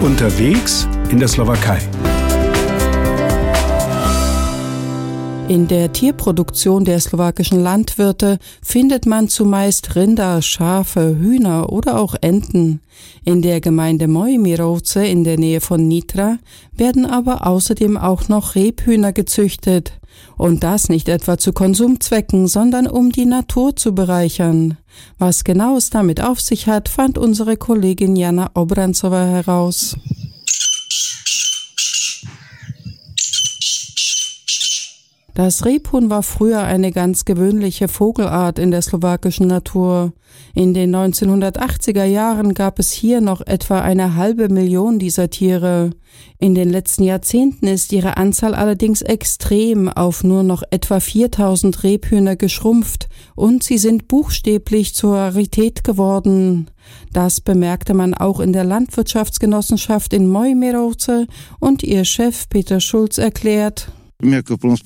Unterwegs in der Slowakei. In der Tierproduktion der slowakischen Landwirte findet man zumeist Rinder, Schafe, Hühner oder auch Enten. In der Gemeinde Moje Mirovce in der Nähe von Nitra werden aber außerdem auch noch Rebhühner gezüchtet. Und das nicht etwa zu Konsumzwecken, sondern um die Natur zu bereichern. Was genau es damit auf sich hat, fand unsere Kollegin Jana Obranzova heraus. Das Rebhuhn war früher eine ganz gewöhnliche Vogelart in der slowakischen Natur. In den 1980er Jahren gab es hier noch etwa 500.000 dieser Tiere. In den letzten Jahrzehnten ist ihre Anzahl allerdings extrem auf nur noch etwa 4.000 Rebhühner geschrumpft und sie sind buchstäblich zur Rarität geworden. Das bemerkte man auch in der Landwirtschaftsgenossenschaft in Moje Mirovce und ihr Chef Peter Schulz erklärt: Wir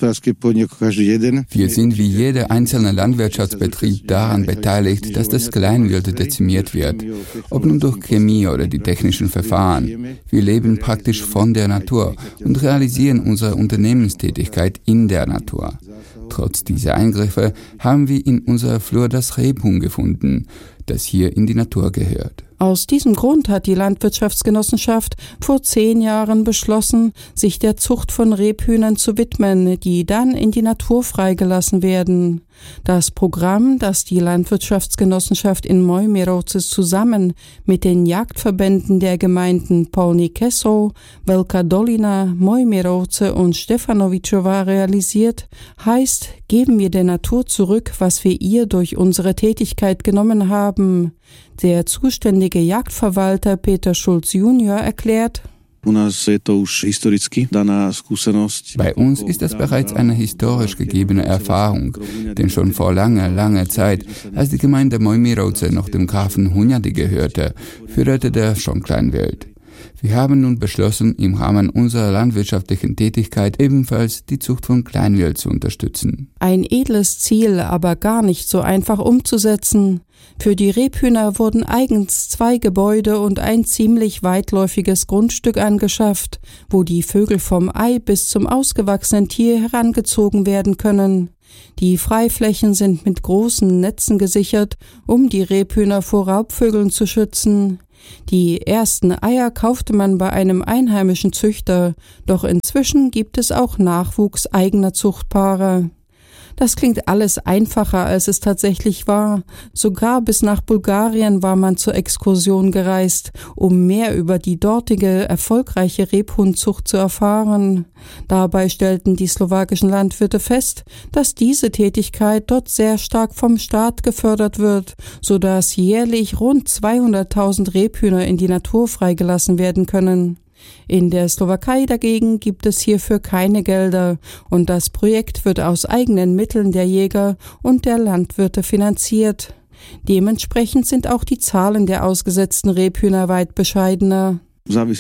sind wie jeder einzelne Landwirtschaftsbetrieb daran beteiligt, dass das Kleinwild dezimiert wird, ob nun durch Chemie oder die technischen Verfahren. Wir leben praktisch von der Natur und realisieren unsere Unternehmenstätigkeit in der Natur. Trotz dieser Eingriffe haben wir in unserer Flur das Rebhuhn gefunden, das hier in die Natur gehört. Aus diesem Grund hat die Landwirtschaftsgenossenschaft vor 10 Jahren beschlossen, sich der Zucht von Rebhühnern zu widmen, die dann in die Natur freigelassen werden. Das Programm, das die Landwirtschaftsgenossenschaft in Moje Mirovce zusammen mit den Jagdverbänden der Gemeinden Polní Keso, Velká Dolina, Moje Mirovce und Štefanovičova realisiert, heißt: Geben wir der Natur zurück, was wir ihr durch unsere Tätigkeit genommen haben. Der zuständige Jagdverwalter Peter Schulz Junior erklärt: Bei uns ist das bereits eine historisch gegebene Erfahrung, denn schon vor langer Zeit, als die Gemeinde Moje Mirovce noch dem Grafen Hunyady gehörte, führte der schon Kleinwild. Wir haben nun beschlossen, im Rahmen unserer landwirtschaftlichen Tätigkeit ebenfalls die Zucht von Kleinwild zu unterstützen. Ein edles Ziel, aber gar nicht so einfach umzusetzen. Für die Rebhühner wurden eigens 2 Gebäude und ein ziemlich weitläufiges Grundstück angeschafft, wo die Vögel vom Ei bis zum ausgewachsenen Tier herangezogen werden können. Die Freiflächen sind mit großen Netzen gesichert, um die Rebhühner vor Raubvögeln zu schützen. Die ersten Eier kaufte man bei einem einheimischen Züchter, doch inzwischen gibt es auch Nachwuchs eigener Zuchtpaare. Das klingt alles einfacher, als es tatsächlich war. Sogar bis nach Bulgarien war man zur Exkursion gereist, um mehr über die dortige erfolgreiche Rebhuhnzucht zu erfahren. Dabei stellten die slowakischen Landwirte fest, dass diese Tätigkeit dort sehr stark vom Staat gefördert wird, sodass jährlich rund 200.000 Rebhühner in die Natur freigelassen werden können. In der Slowakei dagegen gibt es hierfür keine Gelder und das Projekt wird aus eigenen Mitteln der Jäger und der Landwirte finanziert. Dementsprechend sind auch die Zahlen der ausgesetzten Rebhühner weit bescheidener. Das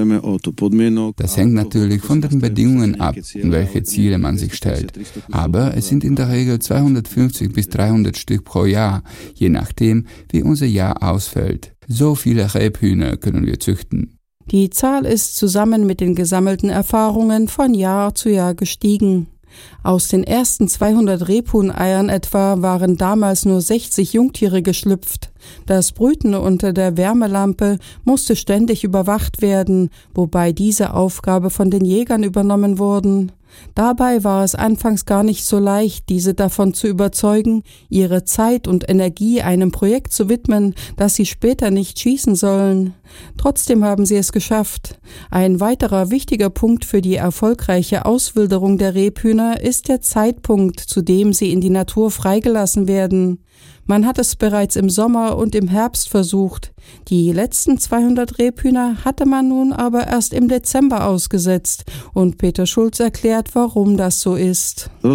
hängt natürlich von den Bedingungen ab, in welche Ziele man sich stellt. Aber es sind in der Regel 250 bis 300 Stück pro Jahr, je nachdem, wie unser Jahr ausfällt. So viele Rebhühner können wir züchten. Die Zahl ist zusammen mit den gesammelten Erfahrungen von Jahr zu Jahr gestiegen. Aus den ersten 200 Rebhuhneiern etwa waren damals nur 60 Jungtiere geschlüpft. Das Brüten unter der Wärmelampe musste ständig überwacht werden, wobei diese Aufgabe von den Jägern übernommen wurde. Dabei war es anfangs gar nicht so leicht, diese davon zu überzeugen, ihre Zeit und Energie einem Projekt zu widmen, das sie später nicht schießen sollen. Trotzdem haben sie es geschafft. Ein weiterer wichtiger Punkt für die erfolgreiche Auswilderung der Rebhühner ist der Zeitpunkt, zu dem sie in die Natur freigelassen werden. Man hat es bereits im Sommer und im Herbst versucht. Die letzten 200 Rebhühner hatte man nun aber erst im Dezember ausgesetzt und Peter Schulz erklärt, warum das so ist. Wir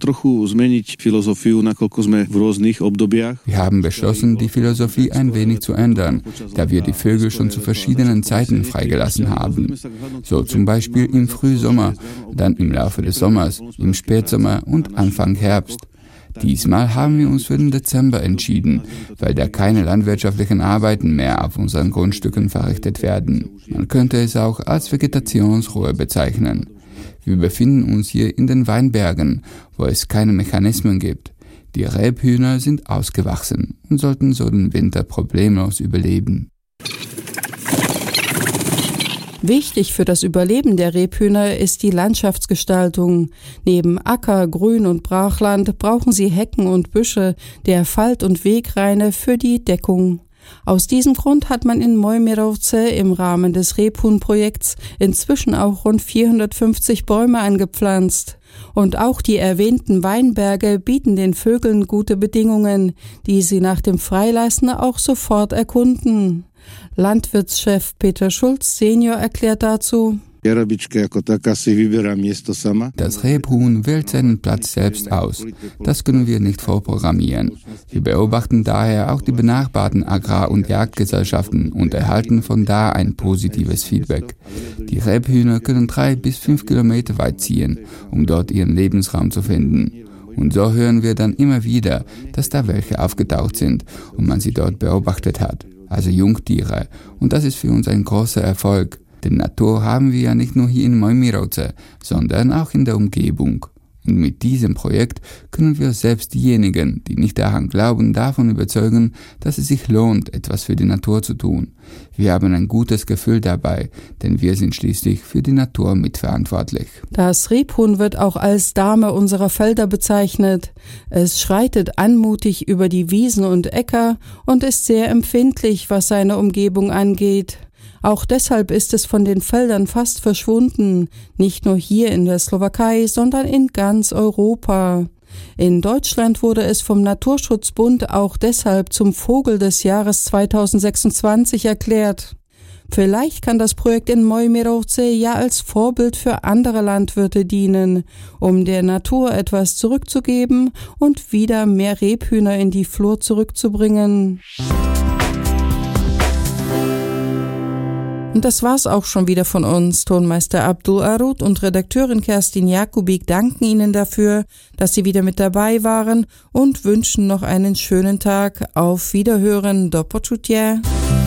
haben beschlossen, die Philosophie ein wenig zu ändern, da wir die Vögel schon zu verschiedenen Zeiten freigelassen haben. So zum Beispiel im Frühsommer, dann im Laufe des Sommers, im Spätsommer und Anfang Herbst. Diesmal haben wir uns für den Dezember entschieden, weil da keine landwirtschaftlichen Arbeiten mehr auf unseren Grundstücken verrichtet werden. Man könnte es auch als Vegetationsruhe bezeichnen. Wir befinden uns hier in den Weinbergen, wo es keine Mechanismen gibt. Die Rebhühner sind ausgewachsen und sollten so den Winter problemlos überleben. Wichtig für das Überleben der Rebhühner ist die Landschaftsgestaltung. Neben Acker, Grün und Brachland brauchen sie Hecken und Büsche, der Falt- und Wegreine für die Deckung. Aus diesem Grund hat man in Mojmirovce im Rahmen des Rebhuhnprojekts inzwischen auch rund 450 Bäume angepflanzt. Und auch die erwähnten Weinberge bieten den Vögeln gute Bedingungen, die sie nach dem Freilassen auch sofort erkunden. Landwirtschef Peter Schulz Senior erklärt dazu: Das Rebhuhn wählt seinen Platz selbst aus. Das können wir nicht vorprogrammieren. Wir beobachten daher auch die benachbarten Agrar- und Jagdgesellschaften und erhalten von da ein positives Feedback. Die Rebhühner können 3 bis 5 Kilometer weit ziehen, um dort ihren Lebensraum zu finden. Und so hören wir dann immer wieder, dass da welche aufgetaucht sind und man sie dort beobachtet hat. Also Jungtiere. Und das ist für uns ein großer Erfolg. Denn Natur haben wir ja nicht nur hier in Mojmirovce, sondern auch in der Umgebung. Und mit diesem Projekt können wir selbst diejenigen, die nicht daran glauben, davon überzeugen, dass es sich lohnt, etwas für die Natur zu tun. Wir haben ein gutes Gefühl dabei, denn wir sind schließlich für die Natur mitverantwortlich. Das Rebhuhn wird auch als Dame unserer Felder bezeichnet. Es schreitet anmutig über die Wiesen und Äcker und ist sehr empfindlich, was seine Umgebung angeht. Auch deshalb ist es von den Feldern fast verschwunden, nicht nur hier in der Slowakei, sondern in ganz Europa. In Deutschland wurde es vom Naturschutzbund auch deshalb zum Vogel des Jahres 2026 erklärt. Vielleicht kann das Projekt in Mojmirovce ja als Vorbild für andere Landwirte dienen, um der Natur etwas zurückzugeben und wieder mehr Rebhühner in die Flur zurückzubringen. Und das war's auch schon wieder von uns. Tonmeister Abdul Arut und Redakteurin Kerstin Jakubik danken Ihnen dafür, dass Sie wieder mit dabei waren und wünschen noch einen schönen Tag. Auf Wiederhören. Do počutia.